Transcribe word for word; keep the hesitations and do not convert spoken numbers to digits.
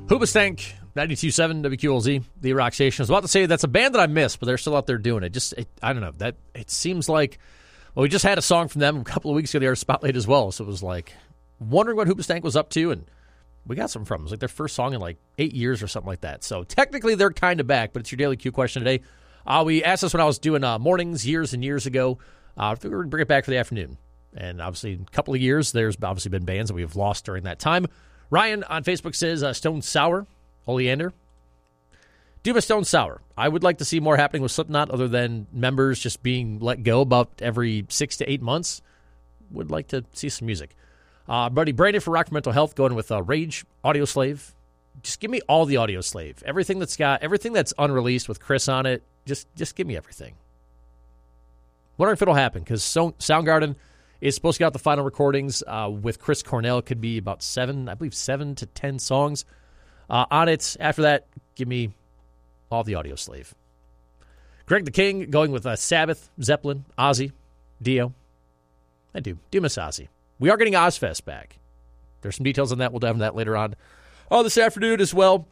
Hoobastank, ninety-two point seven W Q L Z, the Rock Station. I was about to say that's a band that I missed, but they're still out there doing it. Just, it, I don't know. That it seems like, well, we just had a song from them a couple of weeks ago. They were Spotlight as well, so it was like wondering what Hoobastank was up to, and we got something from them. It was like their first song in like eight years or something like that. So technically they're kind of back, but it's your Daily Q question today. Uh, we asked this when I was doing uh, mornings years and years ago. Uh, I think we're going to bring it back for the afternoon. And obviously, in a couple of years, there's obviously been bands that we have lost during that time. Ryan on Facebook says, uh, Stone Sour, Oleander. Doom of Stone Sour. I would like to see more happening with Slipknot other than members just being let go about every six to eight months. Would like to see some music. Uh, buddy Brandon for Rock for Mental Health going with uh, Rage, Audio Slave. Just give me all the Audio Slave. Everything that's got, everything that's unreleased with Chris on it, just, just give me everything. Wondering if it'll happen because so- Soundgarden is supposed to get out the final recordings uh, with Chris Cornell. It could be about seven, I believe seven to ten songs uh, on it. After that, give me all the Audio Slave. Greg the King going with uh, Sabbath, Zeppelin, Ozzy, Dio. I do. Do miss Ozzy. We are getting Ozfest back. There's some details on that. We'll dive into that later on oh, this afternoon as well.